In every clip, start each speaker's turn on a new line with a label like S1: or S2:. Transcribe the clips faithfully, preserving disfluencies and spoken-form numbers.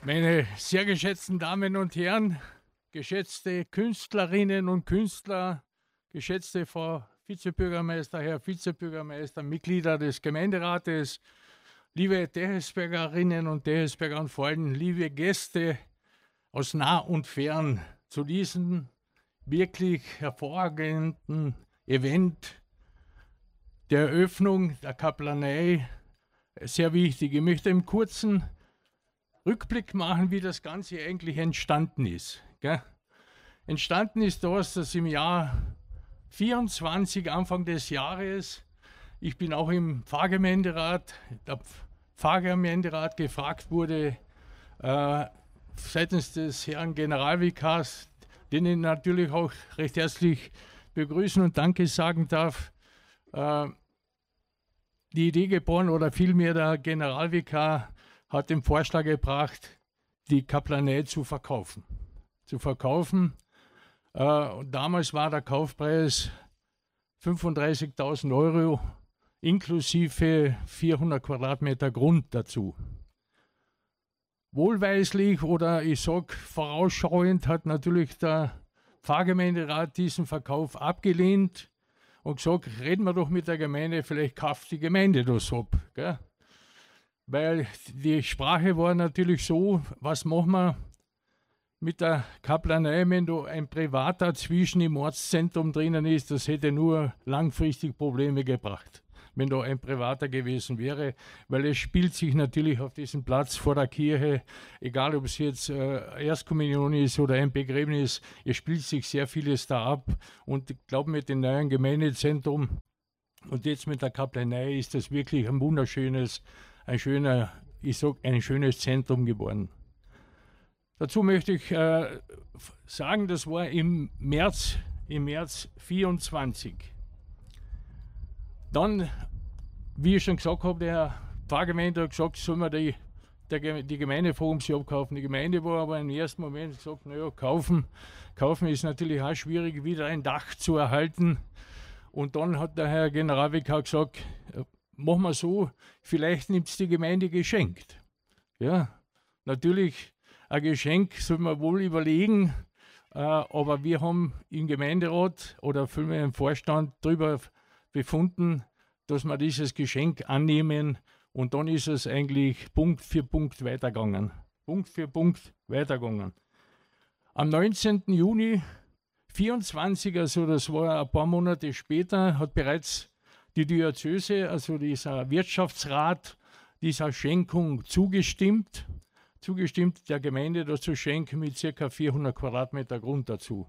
S1: Meine sehr geschätzten Damen und Herren, geschätzte Künstlerinnen und Künstler, geschätzte Frau Vizebürgermeister, Herr Vizebürgermeister, Mitglieder des Gemeinderates, liebe Dehesbergerinnen und Dehesberger und vor allem liebe Gäste aus nah und fern zu diesem wirklich hervorragenden Event der Eröffnung der Kaplanei. Sehr wichtig. Ich möchte im kurzen Rückblick machen, wie das Ganze eigentlich entstanden ist. Gell? Entstanden ist das, dass im Jahr vierundzwanzig, Anfang des Jahres, ich bin auch im Pfarrgemeinderat, der Pfarrgemeinderat gefragt wurde, äh, seitens des Herrn Generalvikars, den ich natürlich auch recht herzlich begrüßen und Danke sagen darf, äh, die Idee geboren oder vielmehr der Generalvikar hat den Vorschlag gebracht, die Kaplanei zu verkaufen. Zu verkaufen. Äh, und damals war der Kaufpreis fünfunddreißigtausend Euro inklusive vierhundert Quadratmeter Grund dazu. Wohlweislich oder ich sage vorausschauend hat natürlich der Pfarrgemeinderat diesen Verkauf abgelehnt und gesagt, reden wir doch mit der Gemeinde, vielleicht kauft die Gemeinde das ab. Gell? Weil die Sprache war natürlich so, was machen wir mit der Kaplanei, wenn da ein Privater zwischen im Ortszentrum drinnen ist, das hätte nur langfristig Probleme gebracht, wenn da ein Privater gewesen wäre, weil es spielt sich natürlich auf diesem Platz vor der Kirche, egal ob es jetzt äh, Erstkommunion ist oder ein Begräbnis, es spielt sich sehr vieles da ab und ich glaube mit dem neuen Gemeindezentrum und jetzt mit der Kaplanei ist das wirklich ein wunderschönes ein schöner, ich sag, ein schönes Zentrum geworden. Dazu möchte ich äh, sagen, das war im März, im März vierundzwanzig. Dann, wie ich schon gesagt habe, der Pfarrgemeinde hat gesagt, soll man die, der, die Gemeinde vor uns abkaufen. Die Gemeinde war aber im ersten Moment gesagt, naja, kaufen, kaufen ist natürlich auch schwierig, wieder ein Dach zu erhalten. Und dann hat der Herr Generalvikar gesagt, machen wir so, vielleicht nimmt es die Gemeinde geschenkt. Ja, natürlich, ein Geschenk soll man wohl überlegen, äh, aber wir haben im Gemeinderat oder vielmehr im Vorstand darüber befunden, dass wir dieses Geschenk annehmen und dann ist es eigentlich Punkt für Punkt weitergegangen. Punkt für Punkt weitergegangen. Am neunzehnten Juni vierundzwanzig, also das war ein paar Monate später, hat bereits die Diözese, also dieser Wirtschaftsrat, dieser Schenkung zugestimmt, zugestimmt der Gemeinde das zu schenken mit ca. vierhundert Quadratmeter Grund dazu.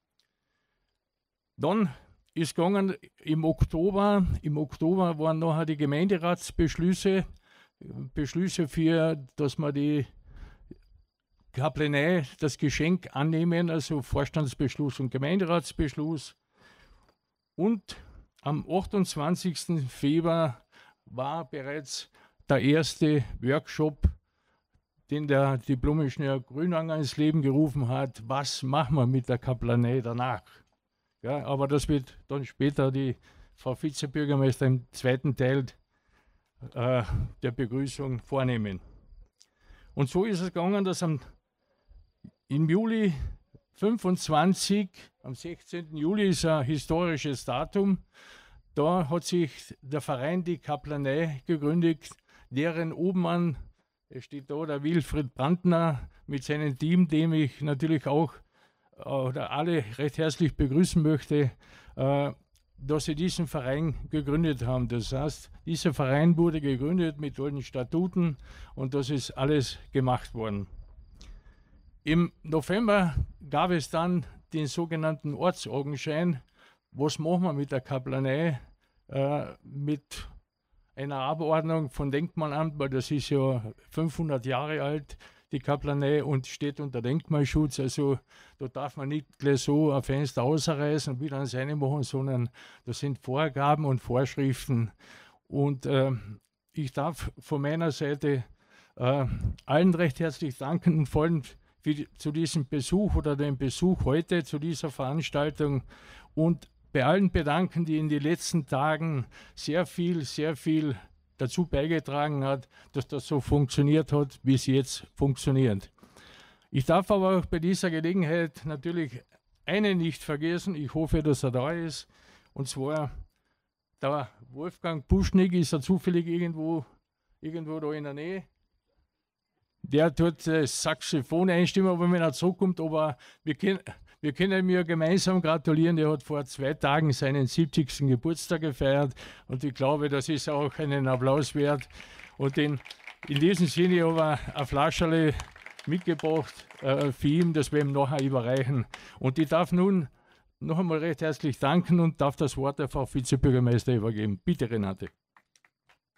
S1: Dann ist gegangen im Oktober, im Oktober waren nachher die Gemeinderatsbeschlüsse, Beschlüsse für, dass man die Kaplanei, das Geschenk annehmen, also Vorstandsbeschluss und Gemeinderatsbeschluss. Und am achtundzwanzigsten Februar war bereits der erste Workshop, den der Diplom-Ingenieur Grünanger ins Leben gerufen hat. Was machen wir mit der Kaplanei danach? Ja, aber das wird dann später die Frau Vizebürgermeister im zweiten Teil äh, der Begrüßung vornehmen. Und so ist es gegangen, dass am, im Juli fünfundzwanzig, am sechzehnten Juli ist ein historisches Datum, da hat sich der Verein die Kaplanei gegründet, deren Obmann, es steht da, der Wilfried Brandner mit seinem Team, dem ich natürlich auch äh, oder alle recht herzlich begrüßen möchte, äh, dass sie diesen Verein gegründet haben. Das heißt, dieser Verein wurde gegründet mit allen Statuten und das ist alles gemacht worden. Im November gab es dann den sogenannten Ortsaugenschein. Was machen wir mit der Kaplanei? Äh, mit einer Abordnung von Denkmalamt, weil das ist ja fünfhundert Jahre alt, die Kaplanei, und steht unter Denkmalschutz. Also da darf man nicht gleich so ein Fenster ausreißen und wieder ans eine machen, sondern das sind Vorgaben und Vorschriften. Und äh, ich darf von meiner Seite äh, allen recht herzlich danken und vor allem für die, zu diesem Besuch oder dem Besuch heute zu dieser Veranstaltung und bei allen bedanken, die in den letzten Tagen sehr viel, sehr viel dazu beigetragen hat, dass das so funktioniert hat, wie es jetzt funktioniert. Ich darf aber auch bei dieser Gelegenheit natürlich einen nicht vergessen. Ich hoffe, dass er da ist. Und zwar der Wolfgang Puschnig. Ist er zufällig irgendwo, irgendwo da in der Nähe? Der tut das Saxophon einstimmen, aber wenn er zurückkommt, aber wir können, wir können ihm ja gemeinsam gratulieren. Er hat vor zwei Tagen seinen siebzigsten Geburtstag gefeiert und ich glaube, das ist auch einen Applaus wert. Und in, in diesem Sinne aber ein Flascherle mitgebracht äh, für ihn, das wir ihm nachher überreichen. Und ich darf nun noch einmal recht herzlich danken und darf das Wort auf Vizebürgermeister übergeben. Bitte, Renate.